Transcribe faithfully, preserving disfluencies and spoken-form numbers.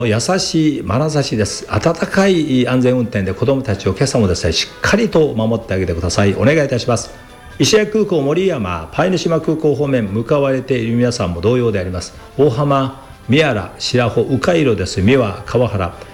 優しい眼差しです。温かい安全運転で子どもたちを今朝もですねしっかりと守ってあげてください。お願いいたします。石垣空港森山パイヌ島空港方面向かわれている皆さんも同様であります。大浜、宮良、白穂、迂回路です。三輪、川原、